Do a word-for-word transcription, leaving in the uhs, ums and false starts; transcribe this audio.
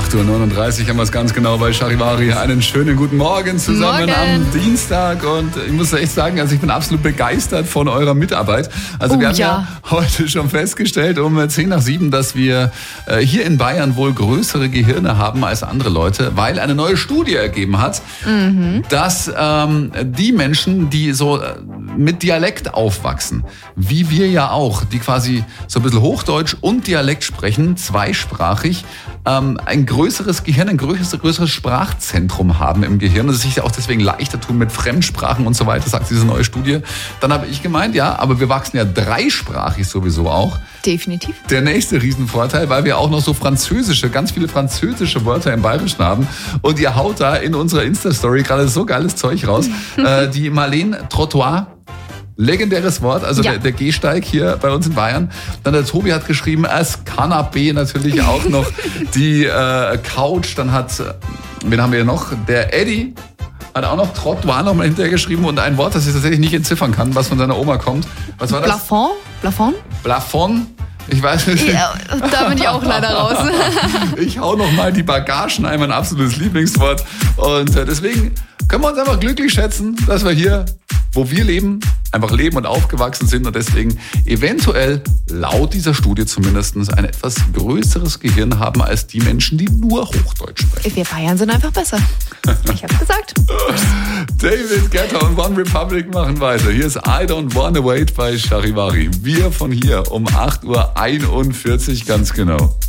acht Uhr neununddreißig haben wir es ganz genau bei Charivari. Einen schönen guten Morgen zusammen Morgen. am Dienstag. Und ich muss echt sagen, also ich bin absolut begeistert von eurer Mitarbeit. Also Oh, wir haben ja. ja heute schon festgestellt um zehn nach sieben, dass wir äh, hier in Bayern wohl größere Gehirne haben als andere Leute, weil eine neue Studie ergeben hat, mhm. dass ähm, die Menschen, die so äh, mit Dialekt aufwachsen, wie wir ja auch, die quasi so ein bisschen Hochdeutsch und Dialekt sprechen, zweisprachig, ähm, ein größeres Gehirn, ein größeres, größeres Sprachzentrum haben im Gehirn und es sich ja auch deswegen leichter tun mit Fremdsprachen und so weiter, sagt diese neue Studie. Dann habe ich gemeint, ja, aber wir wachsen ja dreisprachig sowieso auch. Definitiv. Der nächste Riesenvorteil, weil wir auch noch so französische, ganz viele französische Wörter im Bayerischen haben. Und ihr haut da in unserer Insta-Story gerade so geiles Zeug raus. äh, die Marlene Trottoir. Legendäres Wort, also ja. der, der Gehsteig hier bei uns in Bayern. Dann der Tobi hat geschrieben, das Kanapé natürlich auch noch. Die äh, Couch, dann hat, wen haben wir hier noch? Der Eddie hat auch noch Trottoir noch mal hinterher geschrieben und ein Wort, das ich tatsächlich nicht entziffern kann, was von seiner Oma kommt. Was war das? Plafond? Plafond? Plafond? Ich weiß nicht. Ja, da bin ich auch leider raus. Ich hau noch mal die Bagagen ein, mein absolutes Lieblingswort. Und äh, deswegen können wir uns einfach glücklich schätzen, dass wir hier, wo wir leben, einfach leben und aufgewachsen sind und deswegen eventuell, laut dieser Studie zumindest, ein etwas größeres Gehirn haben als die Menschen, die nur Hochdeutsch sprechen. Wir Bayern sind einfach besser. Ich hab's gesagt. David Guetta und One Republic machen weiter. Hier ist I Don't Wanna Wait bei Charivari. Wir von hier um acht Uhr einundvierzig ganz genau.